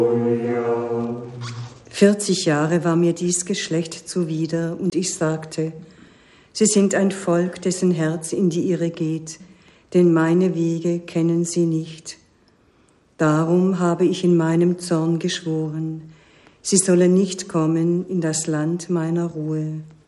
40 Jahre war mir dies Geschlecht zuwider, und ich sagte, sie sind ein Volk, dessen Herz in die Irre geht, denn meine Wege kennen sie nicht. Darum habe ich in meinem Zorn geschworen, sie sollen nicht kommen in das Land meiner Ruhe.